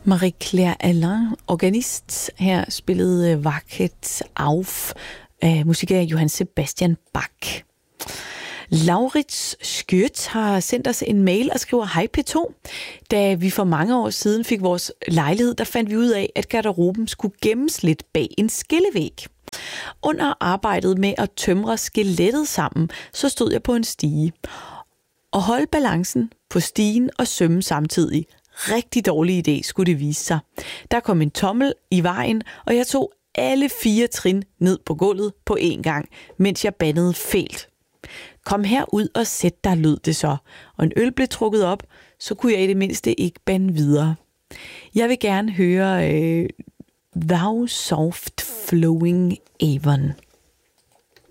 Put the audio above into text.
Marie-Claire Alain, organist, her spillede Wacket auf, musik af Johann Sebastian Bach. Laurits Skjødt har sendt os en mail og skriver: Hej P2. Da vi for mange år siden fik vores lejlighed, der fandt vi ud af, at garderoben skulle gemmes lidt bag en skillevæg. Under arbejdet med at tømre skelettet sammen, så stod jeg på en stige. Og holde balancen på stigen og sømme samtidig. Rigtig dårlig idé, skulle det vise sig. Der kom en tommel i vejen, og jeg tog alle 4 trin ned på gulvet på én gang, mens jeg bandede fælt. Kom herud og sæt dig, lød det så, og en øl blev trukket op, så kunne jeg i det mindste ikke bande videre. Jeg vil gerne høre Thou Soft Flowing Avon.